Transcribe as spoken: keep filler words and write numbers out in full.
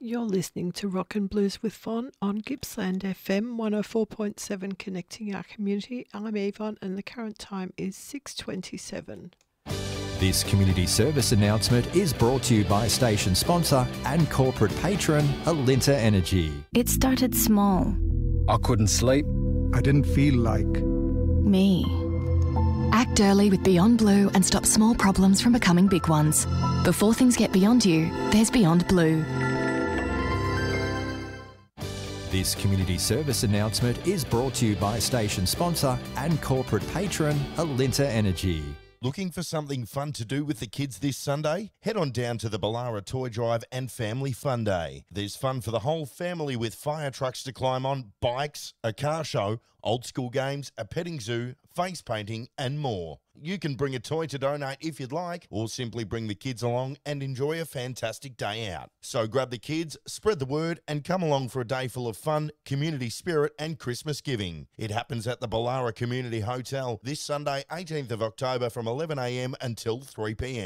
You're listening to Rock and Blues with Von on Gippsland F M one oh four point seven, connecting our community. I'm Yvonne and the current time is six twenty-seven. This community service announcement is brought to you by station sponsor and corporate patron Alinta Energy. It started small. I couldn't sleep. I didn't feel like Me. Act early with Beyond Blue and stop small problems from becoming big ones. Before things get beyond you, there's Beyond Blue. This community service announcement is brought to you by station sponsor and corporate patron Alinta Energy. Looking for something fun to do with the kids this Sunday? Head on down to the Ballara Toy Drive and Family Fun Day. There's fun for the whole family with fire trucks to climb on, bikes, a car show, old school games, a petting zoo, face painting and more. You can bring a toy to donate if you'd like, or simply bring the kids along and enjoy a fantastic day out. So grab the kids, spread the word and come along for a day full of fun, community spirit and Christmas giving. It happens at the Ballara Community Hotel this Sunday, eighteenth of October from eleven a m until three p m.